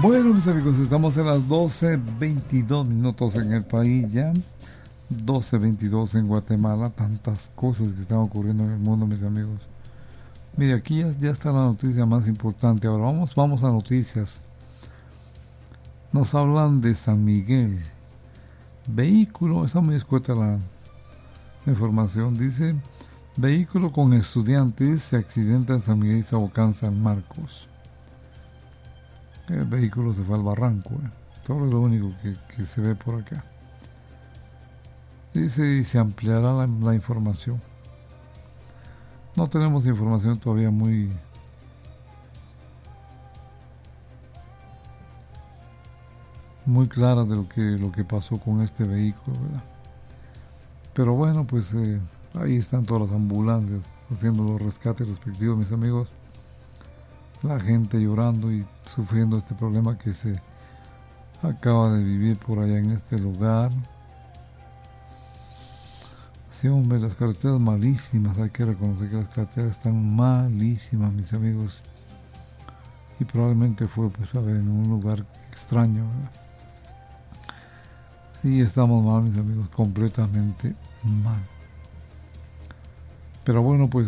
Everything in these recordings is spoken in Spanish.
Bueno, mis amigos, estamos en las 12:22 en el país ya. 12:22 en Guatemala. Tantas cosas que están ocurriendo en el mundo, mis amigos. Mire, aquí ya está la noticia más importante. Ahora vamos a noticias. Nos hablan de San Miguel. Vehículo, está muy escueta la información. Dice, vehículo con estudiantes se accidenta en San Miguel y Sahuacán, San Marcos. El vehículo se fue al barranco. Todo es lo único que se ve por acá. Dice, y se ampliará la información. No tenemos información todavía muy clara de lo que pasó con este vehículo, ¿verdad? Pero bueno, pues ahí están todas las ambulancias haciendo los rescates respectivos, mis amigos. La gente llorando y sufriendo este problema que se acaba de vivir por allá en este lugar. Sí, hombre, las carreteras malísimas, hay que reconocer que las carreteras están malísimas, mis amigos. Y probablemente fue, pues, a ver, en un lugar extraño, ¿verdad? Sí, estamos mal, mis amigos, completamente mal. Pero bueno, pues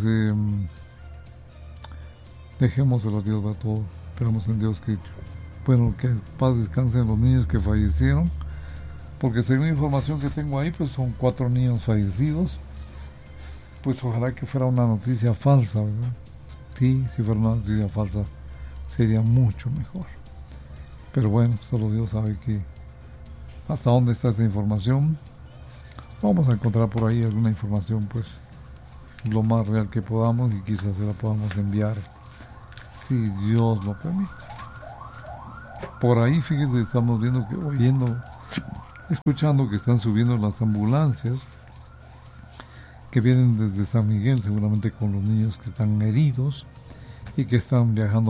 dejémoselo a Dios a todos. Esperamos en Dios que, bueno, que paz descansen los niños que fallecieron. Porque según la información que tengo ahí, pues son 4 niños fallecidos. Pues ojalá que fuera una noticia falsa, ¿verdad? Sí, si fuera una noticia falsa sería mucho mejor. Pero bueno, solo Dios sabe que hasta dónde está esta información. Vamos a encontrar por ahí alguna información, pues lo más real que podamos, y quizás se la podamos enviar si Dios lo permite. Por ahí, fíjense, estamos escuchando que están subiendo las ambulancias que vienen desde San Miguel, seguramente con los niños que están heridos y que están viajando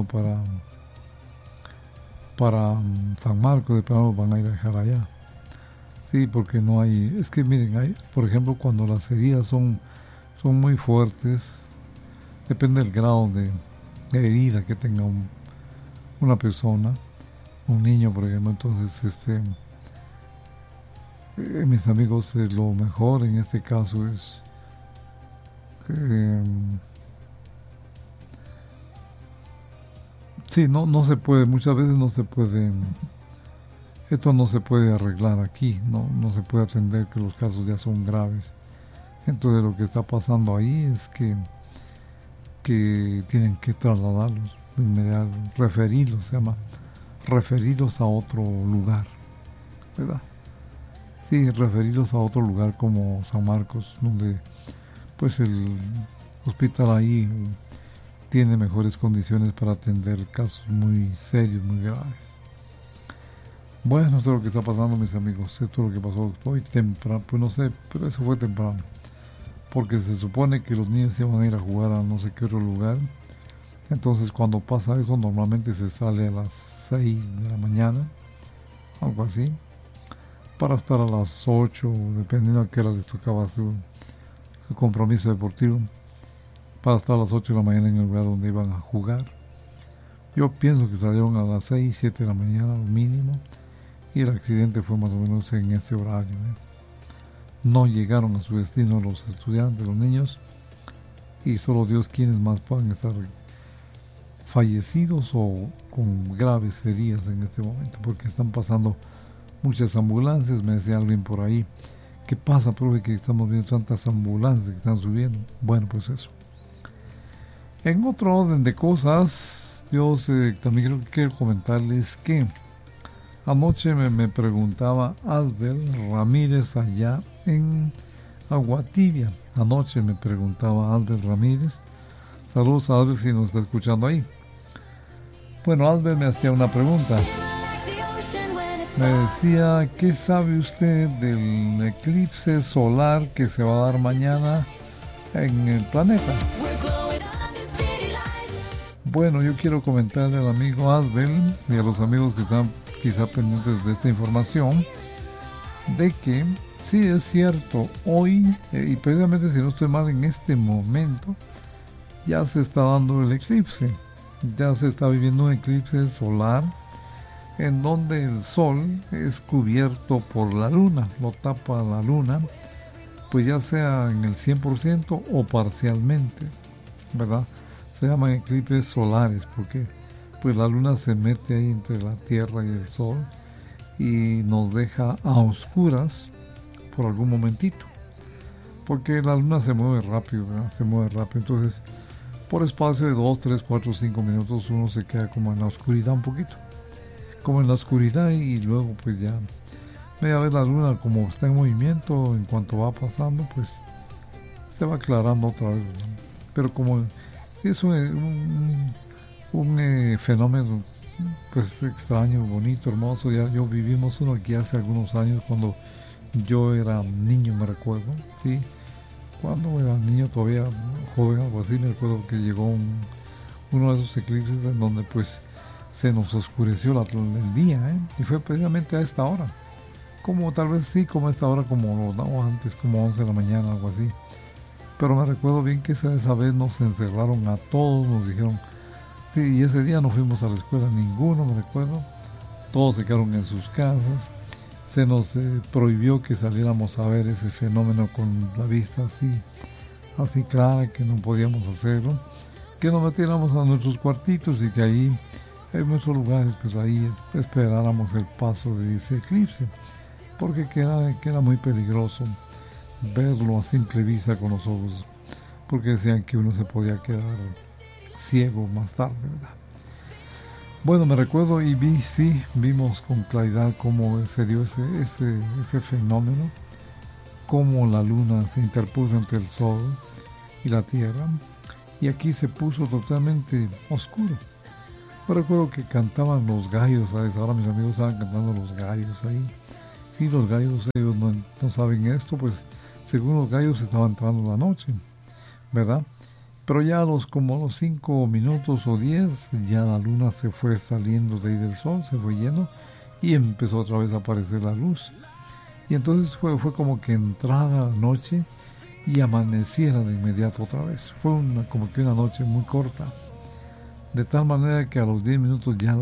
para San Marcos. De plano van a ir a dejar allá. Sí, porque no hay, es que miren, por ejemplo, cuando las heridas son muy fuertes, depende del grado de herida que tenga una persona, un niño, por ejemplo. Entonces, mis amigos, lo mejor en este caso es sí, no se puede, muchas veces no se puede, esto no se puede arreglar aquí, no se puede atender, que los casos ya son graves. Entonces lo que está pasando ahí es que tienen que trasladarlos de inmediato, referirlos a otro lugar, ¿verdad? Sí, referirlos a otro lugar como San Marcos, donde pues el hospital ahí tiene mejores condiciones para atender casos muy serios, muy graves. Bueno, esto es lo que está pasando, mis amigos. Esto es lo que pasó hoy temprano, pues no sé, pero eso fue temprano, porque se supone que los niños iban a ir a jugar a no sé qué otro lugar. Entonces cuando pasa eso, normalmente se sale a las 6 de la mañana, algo así, para estar a las 8, dependiendo a qué hora les tocaba su compromiso deportivo, para estar a las 8 de la mañana en el lugar donde iban a jugar. Yo pienso que salieron a las 6, 7 de la mañana al mínimo, y el accidente fue más o menos en ese horario, No llegaron a su destino los estudiantes, los niños, y solo Dios quienes más puedan estar fallecidos o con graves heridas en este momento, porque están pasando muchas ambulancias. Me decía alguien por ahí, ¿qué pasa, profe, que estamos viendo tantas ambulancias que están subiendo? Bueno, pues eso. En otro orden de cosas, yo también quiero comentarles que anoche me preguntaba Albert Ramírez allá en Aguatibia. Anoche me preguntaba Albert Ramírez. Saludos a Albert si nos está escuchando ahí. Bueno, Albert me hacía una pregunta. Me decía, ¿qué sabe usted del eclipse solar que se va a dar mañana en el planeta? Bueno, yo quiero comentarle al amigo Albert y a los amigos que están quizá pendientes de esta información, de que sí es cierto, hoy, y precisamente si no estoy mal, en este momento ya se está dando el eclipse, ya se está viviendo un eclipse solar en donde el sol es cubierto por la luna, lo tapa la luna, pues ya sea en el 100% o parcialmente, ¿verdad? Se llaman eclipses solares porque pues la luna se mete ahí entre la Tierra y el Sol y nos deja a oscuras por algún momentito, porque la luna se mueve rápido, ¿verdad? Se mueve rápido, entonces por espacio de 2, 3, 4, 5 minutos uno se queda como en la oscuridad un poquito, como en la oscuridad, y luego pues ya media vez la luna como está en movimiento, en cuanto va pasando pues se va aclarando otra vez, ¿verdad? Pero como si es un fenómeno pues extraño, bonito, hermoso. Ya yo vivimos uno aquí hace algunos años cuando yo era niño, me recuerdo, sí, cuando era niño, todavía joven, algo así, me recuerdo que llegó uno de esos eclipses en donde pues se nos oscureció el día, y fue precisamente a esta hora, como tal vez sí, como a esta hora, como no, antes, como 11 de la mañana, algo así. Pero me recuerdo bien que esa vez nos encerraron a todos, nos dijeron, sí, y ese día no fuimos a la escuela ninguno, me recuerdo, todos se quedaron en sus casas, se nos prohibió que saliéramos a ver ese fenómeno con la vista así clara, que no podíamos hacerlo, que nos metiéramos a nuestros cuartitos y que ahí, en nuestros lugares, pues ahí esperáramos el paso de ese eclipse, porque que era muy peligroso verlo a simple vista con los ojos, porque decían que uno se podía quedar ciego más tarde, ¿verdad? Bueno, me recuerdo y vimos con claridad cómo se dio ese fenómeno, cómo la luna se interpuso entre el sol y la tierra, y aquí se puso totalmente oscuro. Me recuerdo que cantaban los gallos, ¿sabes? Ahora mis amigos estaban cantando los gallos ahí. Sí, los gallos, ellos no saben esto, pues según los gallos estaba entrando la noche, ¿verdad? Pero ya como los 5 minutos o 10, ya la luna se fue saliendo de ahí del sol, se fue yendo y empezó otra vez a aparecer la luz. Y entonces fue como que entrara la noche y amaneciera de inmediato otra vez. Fue como que una noche muy corta, de tal manera que a los 10 minutos ya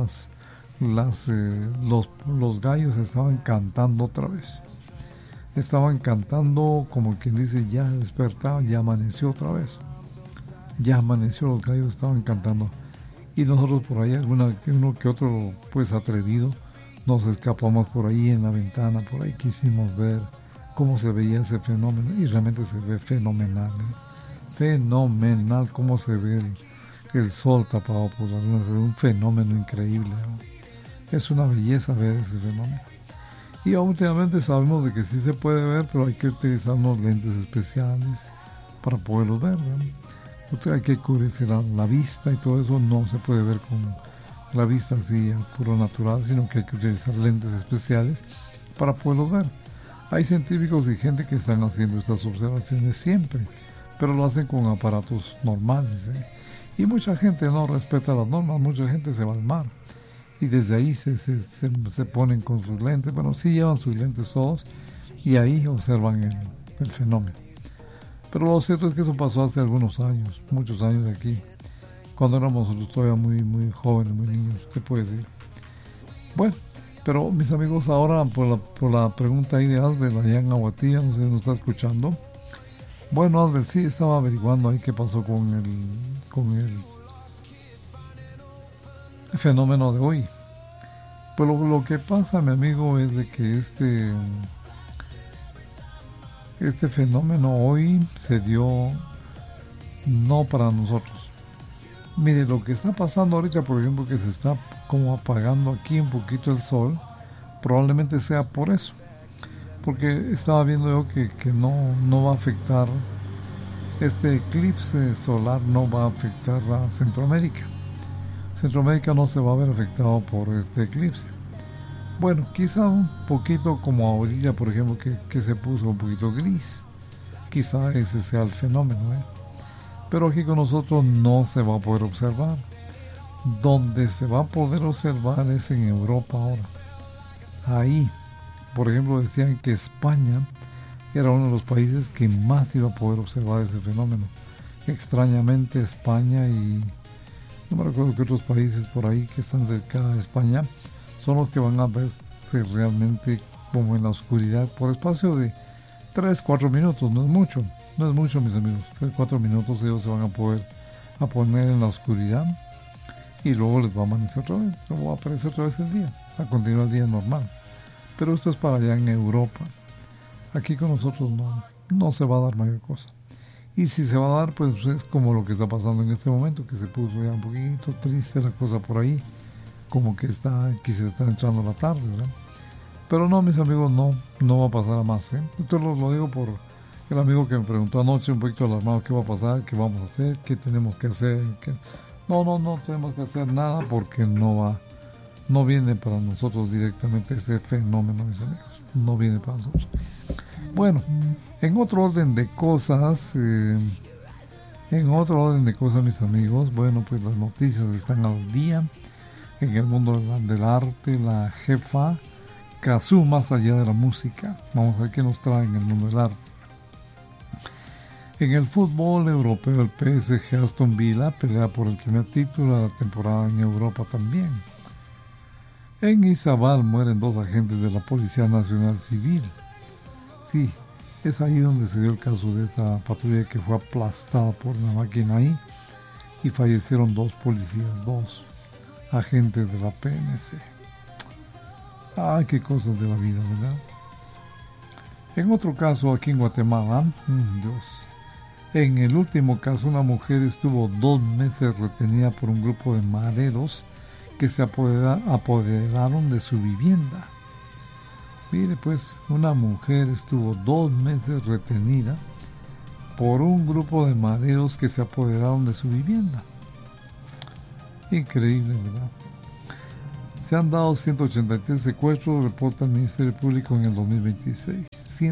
los gallos estaban cantando otra vez. Estaban cantando como quien dice, ya despertaba, ya amaneció otra vez. Ya amaneció, los gallos estaban cantando. Y nosotros por ahí, uno que otro pues atrevido, nos escapamos por ahí en la ventana, por ahí quisimos ver cómo se veía ese fenómeno, y realmente se ve fenomenal, fenomenal cómo se ve el sol tapado por la luna, se ve un fenómeno increíble, ¿no? Es una belleza ver ese fenómeno. Y últimamente sabemos de que sí se puede ver, pero hay que utilizar unos lentes especiales para poderlo ver, ¿no? Hay que cubrirse la vista, y todo eso no se puede ver con la vista así puro natural, sino que hay que utilizar lentes especiales para poderlo ver. Hay científicos y gente que están haciendo estas observaciones siempre, pero lo hacen con aparatos normales, y mucha gente no respeta las normas, mucha gente se va al mar y desde ahí se ponen con sus lentes. Bueno, sí llevan sus lentes todos y ahí observan el fenómeno. Pero lo cierto es que eso pasó hace algunos años, muchos años de aquí, cuando éramos nosotros todavía muy, muy jóvenes, muy niños, se puede decir. Bueno, pero mis amigos, ahora por la pregunta ahí de Asbel, allá en Aguatilla, no sé si nos está escuchando. Bueno, Asbel, sí, estaba averiguando ahí qué pasó con el fenómeno de hoy. Pero lo que pasa, mi amigo, es de que este fenómeno hoy se dio no para nosotros. Mire, lo que está pasando ahorita, por ejemplo, que se está como apagando aquí un poquito el sol, probablemente sea por eso. Porque estaba viendo yo que no va a afectar, este eclipse solar no va a afectar a Centroamérica. Centroamérica no se va a ver afectado por este eclipse. Bueno, quizá un poquito como a orilla, por ejemplo, que se puso un poquito gris. Quizá ese sea el fenómeno, Pero aquí con nosotros no se va a poder observar. Donde se va a poder observar es en Europa ahora. Ahí, por ejemplo, decían que España era uno de los países que más iba a poder observar ese fenómeno. Extrañamente España y no me recuerdo que otros países por ahí que están cerca de España son los que van a verse realmente como en la oscuridad por espacio de 3-4 minutos. No es mucho, mis amigos. 3-4 minutos ellos se van a poner en la oscuridad y luego les va a amanecer otra vez, luego va a aparecer otra vez el día, a continuar el día normal. Pero esto es para allá en Europa. Aquí con nosotros no se va a dar mayor cosa. Y si se va a dar, pues es como lo que está pasando en este momento, que se puso ya un poquito triste la cosa por ahí, como que aquí se está entrando la tarde, ¿verdad? Pero no, mis amigos, no va a pasar a más, ¿eh? Esto lo digo por el amigo que me preguntó anoche, un poquito alarmado, qué va a pasar, qué vamos a hacer, qué tenemos que hacer. No tenemos que hacer nada porque no viene para nosotros directamente este fenómeno, mis amigos. No viene para nosotros. Bueno, en otro orden de cosas, mis amigos, bueno, pues las noticias están al día. En el mundo del arte, la jefa Cazzu, más allá de la música. Vamos a ver qué nos trae en el mundo del arte. En el fútbol europeo, el PSG Aston Villa pelea por el primer título de la temporada en Europa también. En Izabal mueren 2 agentes de la Policía Nacional Civil. Sí, es ahí donde se dio el caso de esta patrulla que fue aplastada por una máquina ahí y fallecieron 2 policías, 2 agentes de la PNC. Ay, qué cosas de la vida, ¿verdad? En otro caso, aquí en Guatemala, Dios. En el último caso, una mujer estuvo 2 meses retenida por un grupo de mareros que se apoderaron de su vivienda. Mire, pues, una mujer estuvo 2 meses retenida por un grupo de mareros que se apoderaron de su vivienda. Increíble, ¿verdad? Se han dado 183 secuestros, reporta el Ministerio Público en el 2026.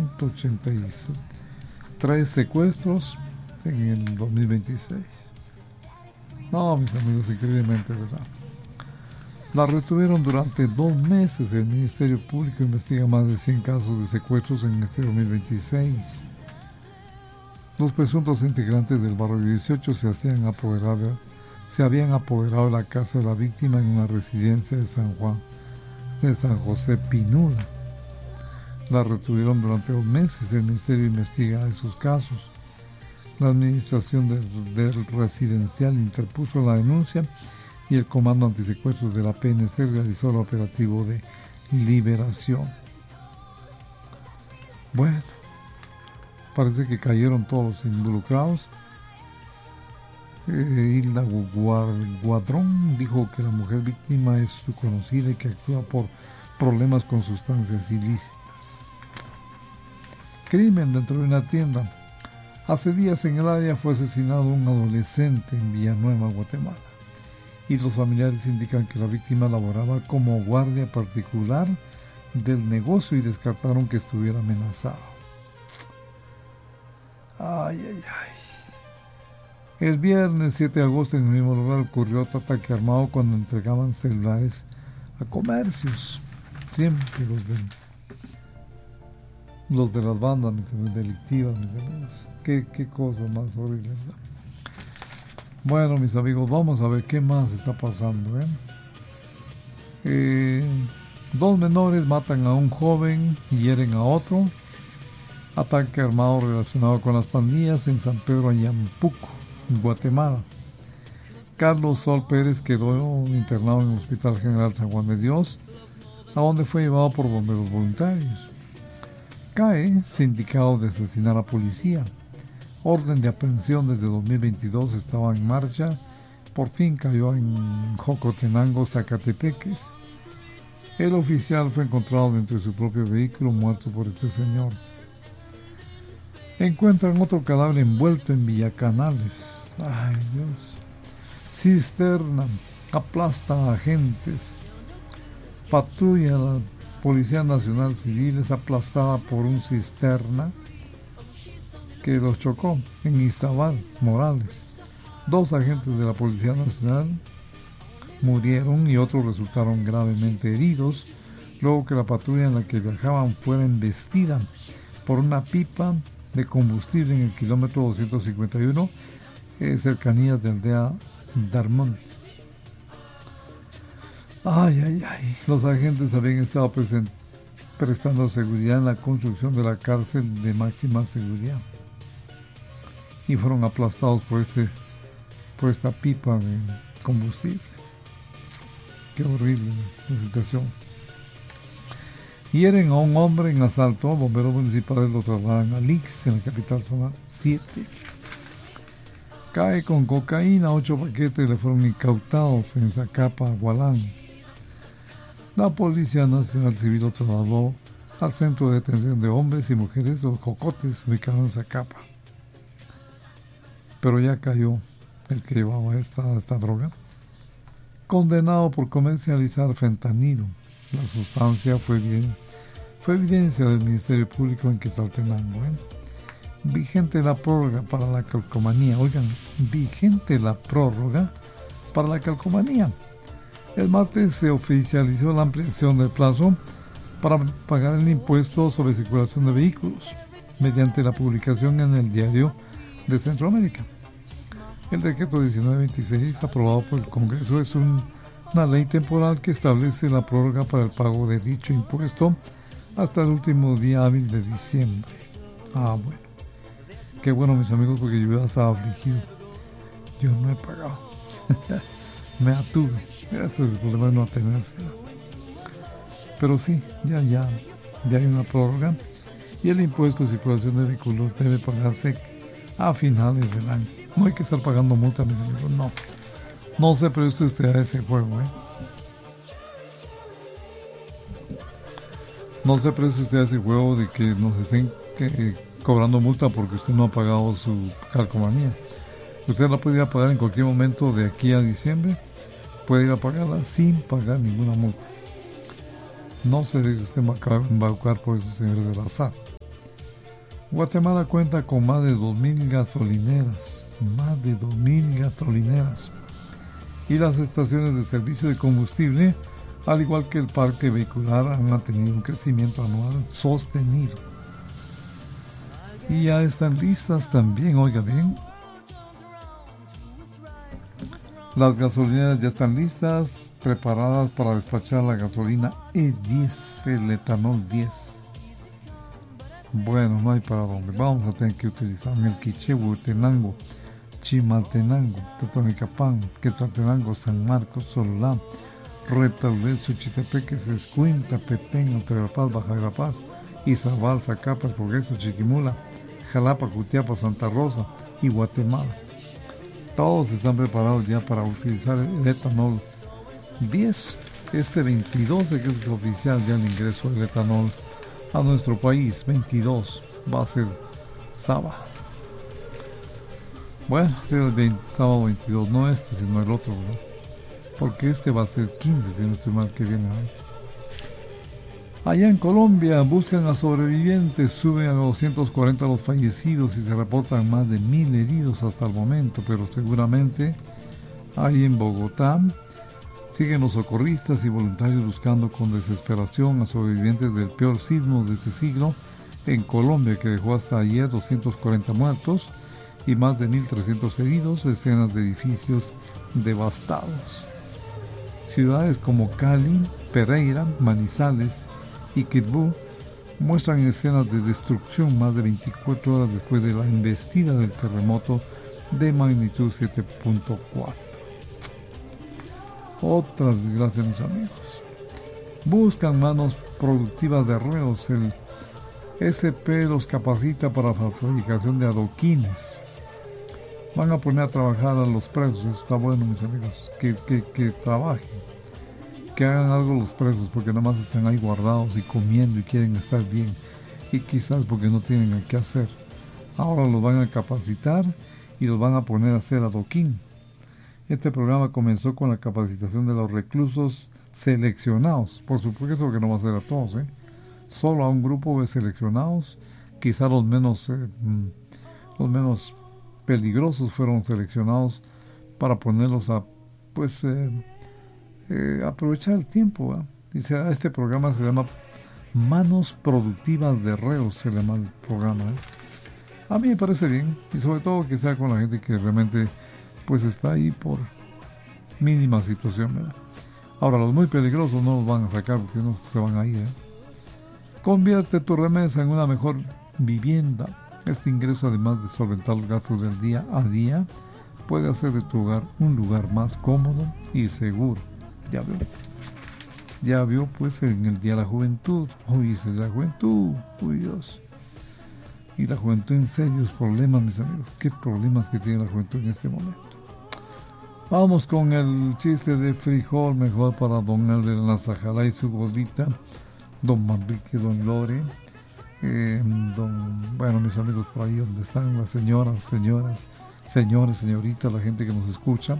183 secuestros en el 2026. No, mis amigos, increíblemente, ¿verdad? La retuvieron durante 2 meses. El Ministerio Público investiga más de 100 casos de secuestros en este 2026. Los presuntos integrantes del barrio 18 se habían apoderado de la casa de la víctima en una residencia de San José Pinula. La retuvieron durante 2 meses. El Ministerio investiga esos casos. La administración del residencial interpuso la denuncia y el Comando Antisecuestros de la PNC realizó el operativo de liberación. Bueno, parece que cayeron todos los involucrados. Hilda Guadrón dijo que la mujer víctima es su conocida y que actúa por problemas con sustancias ilícitas. Crimen dentro de una tienda. Hace días en el área fue asesinado un adolescente en Villanueva, Guatemala, y los familiares indican que la víctima laboraba como guardia particular del negocio y descartaron que estuviera amenazado. Ay. El viernes 7 de agosto en el mismo lugar ocurrió otro ataque armado cuando entregaban celulares a comercios. Siempre los de las bandas delictivas, mis amigos. Qué cosas más horribles, ¿no? Bueno, mis amigos, vamos a ver qué más está pasando, 2 menores matan a un joven y hieren a otro. Ataque armado relacionado con las pandillas en San Pedro Ayampuco, Guatemala. Carlos Sol Pérez quedó internado en el Hospital General San Juan de Dios, a donde fue llevado por bomberos voluntarios. CAE, sindicado de asesinar a policía. Orden de aprehensión desde 2022 estaba en marcha. Por fin cayó en Jocotenango, Zacatepeques. El oficial fue encontrado dentro de su propio vehículo, muerto por este señor. Encuentran otro cadáver envuelto en Villacanales. Ay, Dios. Cisterna aplasta a agentes. Patrulla la Policía Nacional Civil es aplastada por un cisterna que los chocó en Izabal, Morales. 2 agentes de la Policía Nacional murieron y otros resultaron gravemente heridos luego que la patrulla en la que viajaban fuera embestida por una pipa de combustible en el kilómetro 251, cercanías de aldea Darmón. Ay, ay, ay. Los agentes habían estado prestando seguridad en la construcción de la cárcel de máxima seguridad y fueron aplastados por esta pipa de combustible. Qué horrible la situación. Hieren a un hombre en asalto. Bomberos municipales lo trasladan a Lix, en la capital zona 7. Cae con cocaína. 8 paquetes le fueron incautados en Zacapa, Gualán. La Policía Nacional Civil lo trasladó al Centro de Detención de Hombres y Mujeres, Los Cocotes, ubicado en Zacapa. Pero ya cayó el que llevaba esta droga, condenado por comercializar fentanilo. La sustancia fue evidencia del Ministerio Público en Quetzaltenango. Vigente la prórroga para la calcomanía. Oigan, vigente la prórroga para la calcomanía. El martes se oficializó la ampliación del plazo para pagar el impuesto sobre circulación de vehículos mediante la publicación en el Diario de Centroamérica. El decreto 1926, aprobado por el Congreso, es una ley temporal que establece la prórroga para el pago de dicho impuesto hasta el último día hábil de diciembre. Bueno. Qué bueno, mis amigos, porque yo ya estaba afligido. Yo no he pagado. Me atuve. Este es el problema de no atenerse. Pero sí, ya hay una prórroga y el impuesto de circulación de vehículos debe pagarse a finales del año. No hay que estar pagando multa, mis amigos, no. No se preste usted a ese juego, No se preste usted a ese juego de que nos estén cobrando multa porque usted no ha pagado su calcomanía. Usted la puede ir a pagar en cualquier momento de aquí a diciembre. Puede ir a pagarla sin pagar ninguna multa. No se deje usted embaucar por esos señores del azar. Guatemala cuenta con más de 2.000 gasolineras. Más de 2.000 gasolineras. Y las estaciones de servicio de combustible, al igual que el parque vehicular, han mantenido un crecimiento anual sostenido. Y ya están listas también, oiga bien. Las gasolineras ya están listas, preparadas para despachar la gasolina E10, el etanol 10. Bueno, no hay para dónde. Vamos a tener que utilizar Melquiché, Huehuetenango, Chimaltenango, Totonicapán, Quetzaltenango, San Marcos, Sololá, Retaulel, Suchitepeque, Escuintla, Petén, Alta Verapaz, Baja Verapaz, Izabal, Zacapa, El Progreso, Chiquimula, Jalapa, Cutiapa, Santa Rosa y Guatemala. Todos están preparados ya para utilizar el etanol 10. Este 22 que es oficial ya el ingreso del etanol a nuestro país. 22 va a ser sábado. Bueno, sábado 22, no este, sino el otro, ¿verdad? Porque este va a ser 15, si no estoy mal, que viene ahí. Allá en Colombia buscan a sobrevivientes, suben a 240 los fallecidos y se reportan más de 1.000 heridos hasta el momento, pero seguramente ahí en Bogotá siguen los socorristas y voluntarios buscando con desesperación a sobrevivientes del peor sismo de este siglo en Colombia, que dejó hasta ayer 240 muertos y más de 1.300 heridos, decenas de edificios devastados. Ciudades como Cali, Pereira, Manizales y Quibdó muestran escenas de destrucción más de 24 horas después de la embestida del terremoto de magnitud 7.4. Otras desgracias, mis amigos. Buscan manos productivas de reos. El SP los capacita para la fabricación de adoquines. Van a poner a trabajar a los presos. Eso está bueno, mis amigos. Que trabajen. Que hagan algo los presos, porque nada más están ahí guardados y comiendo y quieren estar bien. Y quizás porque no tienen qué hacer. Ahora los van a capacitar y los van a poner a hacer adoquín. Este programa comenzó con la capacitación de los reclusos seleccionados. Por supuesto que no va a ser a todos, solo a un grupo de seleccionados. Quizás los menos peligrosos fueron seleccionados para ponerlos a aprovechar el tiempo. Dice, este programa se llama Manos Productivas de Reos, se llama el programa. A mí me parece bien, y sobre todo que sea con la gente que realmente está ahí por mínima situación, ¿verdad? Ahora, los muy peligrosos no los van a sacar porque no se van a ir, ¿eh? Convierte tu remesa en una mejor vivienda. Este ingreso, además de solventar los gastos del día a día, puede hacer de tu hogar un lugar más cómodo y seguro. Ya vio pues en el Día de la Juventud. Hoy es el Día de la Juventud. Uy, Dios. Y la juventud en serios problemas, mis amigos. ¿Qué problemas que tiene la juventud en este momento? Vamos con el chiste de frijol, mejor para don Elder Nazajalá y su gordita, don Manrique, don Lore, bueno, mis amigos por ahí donde están las señoras, señores, señoritas, la gente que nos escucha,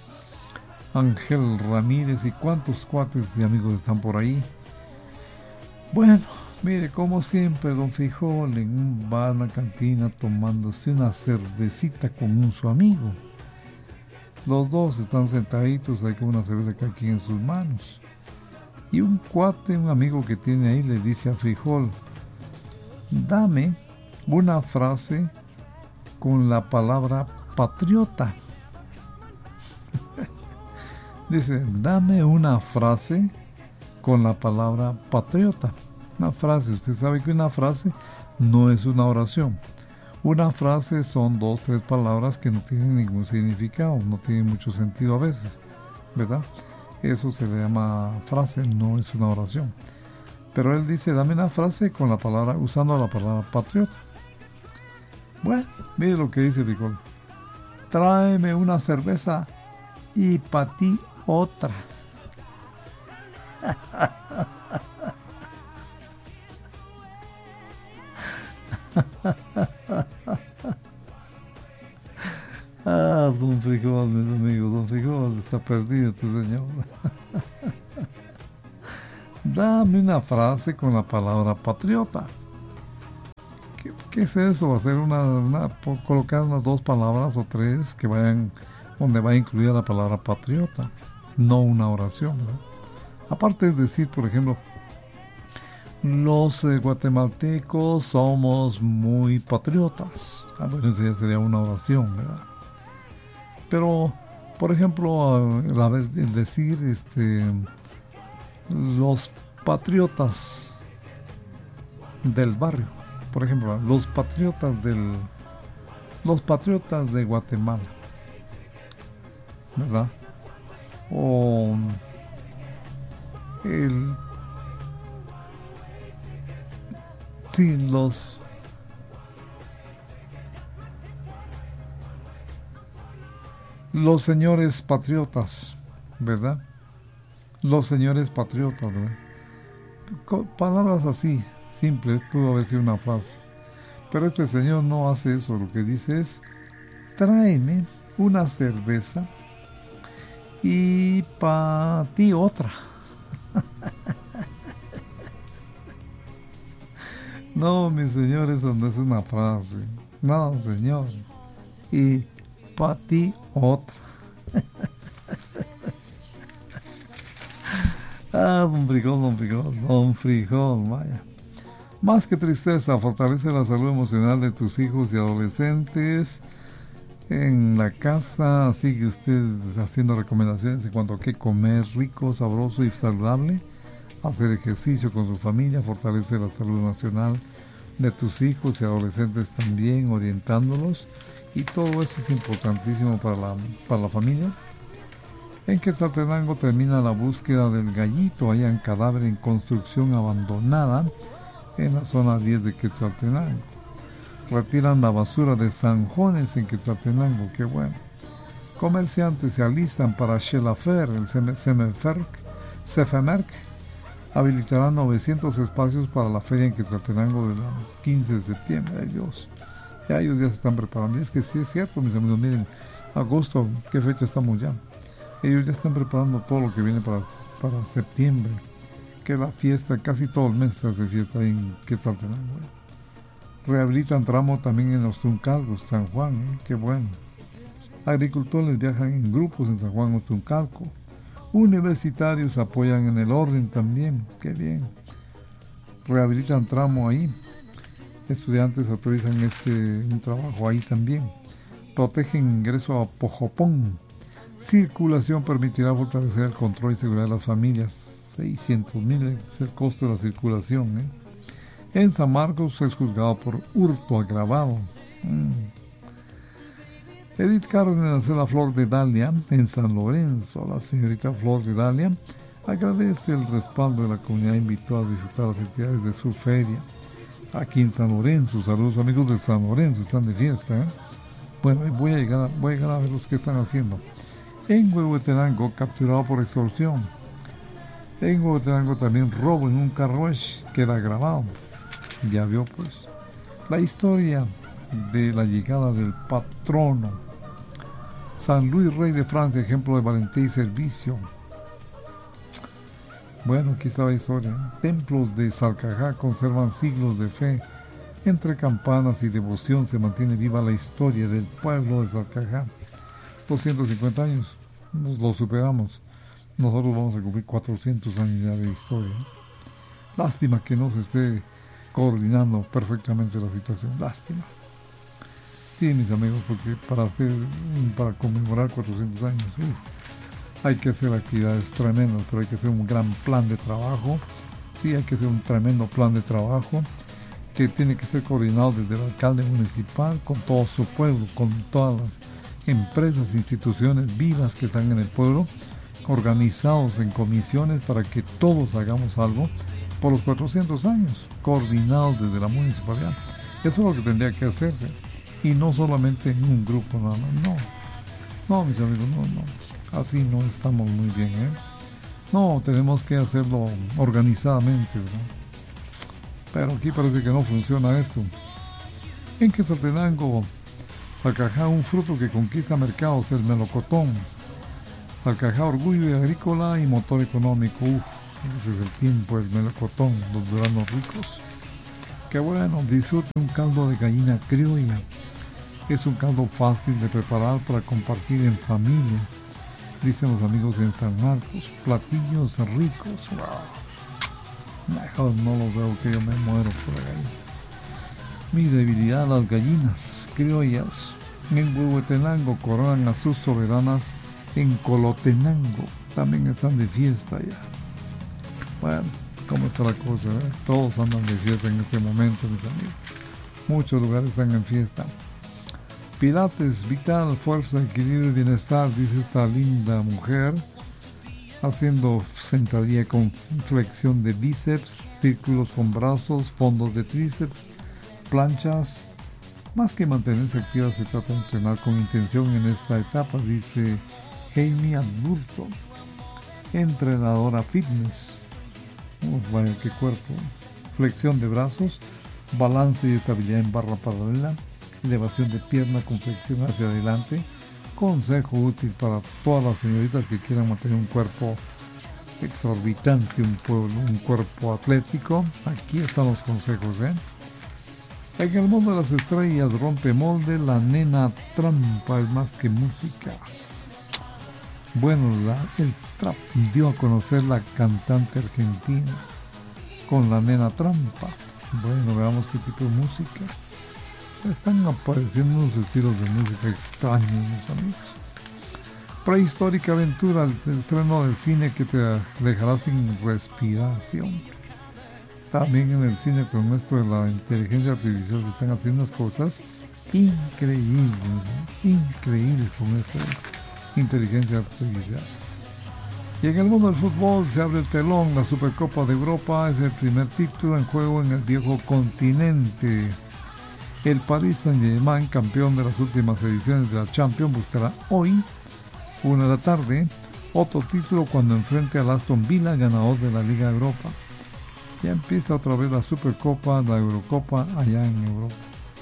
Ángel Ramírez y cuántos cuates y amigos están por ahí. Bueno, mire, como siempre, don Frijol en un bar, una cantina, tomándose una cervecita con su amigo. Los dos están sentaditos ahí con una cerveza aquí en sus manos. Y un cuate, un amigo que tiene ahí, le dice a Frijol: dame una frase con la palabra patriota. Dice, dame una frase con la palabra patriota. Una frase, usted sabe que una frase no es una oración. Una frase son 2, 3 palabras que no tienen ningún significado, no tienen mucho sentido a veces, ¿verdad? Eso se le llama frase, no es una oración. Pero él dice, dame una frase con la palabra, usando la palabra patriota. Bueno, mire lo que dice Frijol. Tráeme una cerveza y para ti otra. Don Frijol, mis amigos, don Frijol, está perdido este señor. Dame una frase con la palabra patriota. ¿Qué es eso? Hacer colocar unas 2 palabras o 3 que vayan, donde va a incluir la palabra patriota, no una oración, ¿verdad? Aparte es decir, por ejemplo, los guatemaltecos somos muy patriotas. Bueno, eso ya sería una oración, ¿verdad? Pero, por ejemplo, el decir los patriotas del barrio, por ejemplo, los patriotas de Guatemala, ¿verdad? O los señores patriotas, ¿verdad? Los señores patriotas, ¿verdad? Palabras así, simples, pudo haber sido una frase. Pero este señor no hace eso, lo que dice es, tráeme una cerveza y para ti otra. No, mi señor, eso no es una frase. No, señor. Y para ti otra. Don Frijol, vaya. Más que tristeza, fortalece la salud emocional de tus hijos y adolescentes. En la casa sigue usted haciendo recomendaciones en cuanto a qué comer rico, sabroso y saludable. Hacer ejercicio con su familia, fortalece la salud emocional de tus hijos y adolescentes también, orientándolos. Y todo eso es importantísimo para la familia. En Quetzaltenango termina la búsqueda del gallito, hay un cadáver en construcción abandonada en la zona 10 de Quetzaltenango. Retiran la basura de Sanjones en Quetzaltenango, qué bueno. Comerciantes se alistan para Xelafer, el Cefemerc, habilitará 900 espacios para la feria en Quetzaltenango del 15 de septiembre. Ay Dios, ya ellos ya se están preparando. Y es que sí es cierto, mis amigos, miren, agosto, ¿qué fecha estamos ya? Ellos ya están preparando todo lo que viene para septiembre, que la fiesta, casi todo el mes se hace fiesta en Quetzaltenango. Rehabilitan tramo también en los Tuncalcos, San Juan, qué bueno. Agricultores viajan en grupos en San Juan Ostuncalco. Universitarios apoyan en el orden también, qué bien. Rehabilitan tramo ahí. Estudiantes autorizan un trabajo ahí también. Protegen ingreso a Pojopón. circulación permitirá fortalecer el control y seguridad de las familias. 600,000 es el costo de la circulación. En San Marcos es juzgado por hurto agravado. Edith Cárdenas de la Flor de Dalia en San Lorenzo. La señorita Flor de Dalia agradece el respaldo de la comunidad e invitó a disfrutar las actividades de su feria aquí en San Lorenzo. Saludos amigos de San Lorenzo, están de fiesta. Bueno, voy a llegar a ver los que están haciendo. En Huehuetenango, capturado por extorsión. En Huehuetenango también robo en un carruaje que era grabado. Ya vio pues la historia de la llegada del patrono. San Luis Rey de Francia, ejemplo de valentía y servicio. Bueno, aquí está la historia. Templos de Salcajá conservan siglos de fe. Entre campanas y devoción se mantiene viva la historia del pueblo de Salcajá. 250 años, nos lo superamos. Nosotros vamos a cumplir 400 años ya de historia. Lástima que no se esté coordinando perfectamente la situación. Lástima. Sí, mis amigos, porque para conmemorar 400 años, hay que hacer actividades tremendas, pero hay que hacer un gran plan de trabajo. Sí, hay que hacer un tremendo plan de trabajo que tiene que ser coordinado desde el alcalde municipal con todo su pueblo, con todas las empresas, instituciones vivas que están en el pueblo, organizados en comisiones para que todos hagamos algo por los 400 años, coordinados desde la municipalidad. Eso es lo que tendría que hacerse, y no solamente en un grupo nada más. No, mis amigos, no, así no estamos muy bien, No, tenemos que hacerlo organizadamente, ¿verdad? Pero aquí parece que no funciona esto. En Quetzaltenango, Salcajá, un fruto que conquista mercados, el melocotón. Salcajá, orgullo agrícola y motor económico. Ese es el tiempo, el melocotón, los duranos ricos. Qué bueno, disfrute un caldo de gallina criolla. Es un caldo fácil de preparar para compartir en familia, dicen los amigos en San Marcos. Platillos ricos. Wow. Mejor no los veo, que yo me muero por la gallina. Mi debilidad, las gallinas criollas. En Huehuetenango coronan a sus soberanas. En Colotenango también están de fiesta ya. Bueno, ¿cómo está la cosa? Todos andan de fiesta en este momento, mis amigos. Muchos lugares están en fiesta. Pilates, vital, fuerza, equilibrio y bienestar, dice esta linda mujer, haciendo sentadilla con flexión de bíceps, círculos con brazos, fondos de tríceps, planchas. Más que mantenerse activa, se trata de entrenar con intención en esta etapa, dice Jaime Adulto, entrenadora fitness. Vaya, qué cuerpo. Flexión de brazos, balance y estabilidad en barra paralela, elevación de pierna con flexión hacia adelante. Consejo útil para todas las señoritas que quieran mantener un cuerpo exorbitante, un cuerpo atlético. Aquí están los consejos, En el mundo de las estrellas, rompe molde, la nena trampa es más que música. Bueno, el trap dio a conocer la cantante argentina con la nena trampa. Bueno, veamos qué tipo de música. Están apareciendo unos estilos de música extraños, mis amigos. Prehistórica aventura, el estreno del cine que te dejará sin respiración. También en el cine con esto de la inteligencia artificial se están haciendo unas cosas increíbles, increíbles con esta inteligencia artificial. Y en el mundo del fútbol se abre el telón. La Supercopa de Europa es el primer título en juego en el viejo continente. El Paris Saint-Germain, campeón de las últimas ediciones de la Champions, buscará hoy, 1 de la tarde, otro título cuando enfrente al Aston Villa, ganador de la Liga Europa. Ya empieza otra vez la Supercopa, la Eurocopa allá en Europa.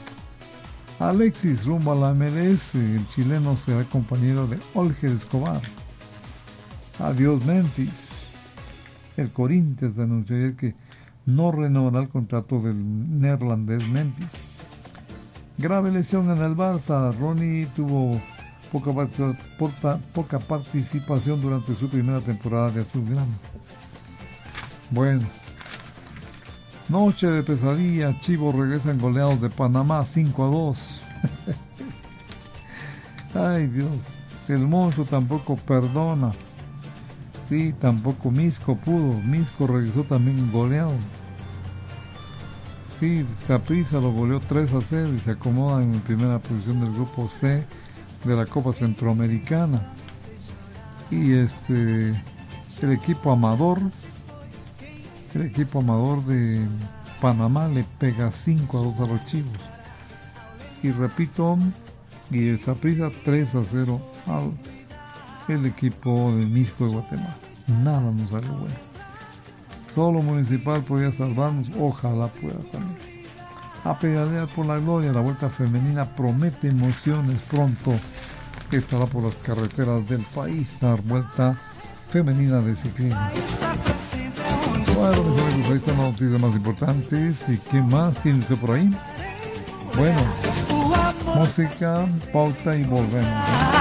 Alexis rumbo a la MLS, el chileno será compañero de Olger Escobar. Adiós Memphis. El Corinthians denunció ayer que no renovará el contrato del neerlandés Memphis. Grave lesión en el Barça. Ronnie tuvo poca participación durante su primera temporada de azulgrana. Bueno, noche de pesadilla. Chivos regresan goleados de Panamá 5-2. Ay Dios. El Monstruo tampoco perdona. Sí, tampoco Misco pudo. Misco regresó también goleado. Sí, Saprissa lo goleó 3-0 y se acomoda en primera posición del grupo C de la Copa Centroamericana. Y el equipo amador de Panamá le pega 5-2 a los Chivos. Y repito, y el Saprissa 3-0 al equipo de Misco de Guatemala. Nada nos salió bueno. Solo Municipal podía salvarnos, ojalá pueda también. A pedalear por la gloria, la vuelta femenina promete emociones pronto. Estará por las carreteras del país, la vuelta femenina de ciclismo. Bueno, mis amigos, ahí están las noticias más importantes. ¿Y qué más tiene usted por ahí? Bueno, música, pauta y volvemos.